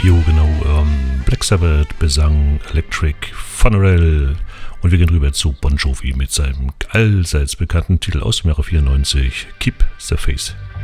Jo, genau. Black Sabbath, Besang, Electric, Funeral. Und wir gehen rüber zu Bon Jovi mit seinem allseits bekannten Titel aus dem Jahre 94, Keep the Faith.